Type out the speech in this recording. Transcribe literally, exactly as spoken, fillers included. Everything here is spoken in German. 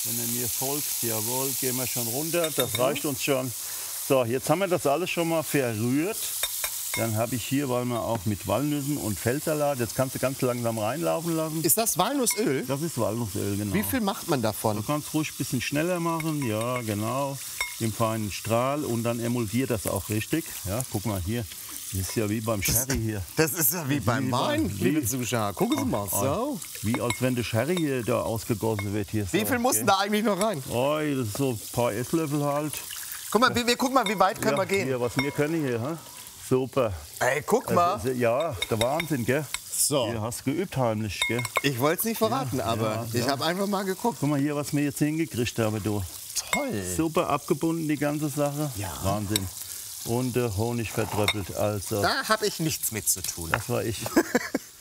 Wenn ihr mir folgt, jawohl, gehen wir schon runter. Das reicht uns schon. So, jetzt haben wir das alles schon mal verrührt. Dann habe ich hier, weil wir auch mit Walnüssen und Feldsalat, jetzt kannst du ganz langsam reinlaufen lassen. Ist das Walnussöl? Das ist Walnussöl, genau. Wie viel macht man davon? Du kannst ruhig ein bisschen schneller machen, ja, genau. Im feinen Strahl und dann emulgiert das auch richtig. Ja, guck mal hier. Das ist ja wie beim Sherry hier. Das ist ja wie beim Wein, liebe Zuschauer. Gucken Sie mal. So. Wie als wenn der Sherry hier da ausgegossen wird. Hier Wie so, viel mussten gell? da eigentlich noch rein? Oh, das ist so ein paar Esslöffel halt. Guck mal, wir, wir gucken mal, wie weit können Ja, wir gehen. hier, was wir können hier. Hä? Super. Ey, guck mal. Also, ja, der Wahnsinn, gell? So. Hier hast du geübt heimlich, gell? Ich wollte es nicht verraten, Ja, aber ja, ich ja. habe einfach mal geguckt. Guck mal hier, was wir jetzt hingekriegt haben, du. Toll. Super abgebunden, die ganze Sache. Ja. Wahnsinn. Und der Honig vertröppelt, also. Da habe ich nichts mit zu tun. Das war ich.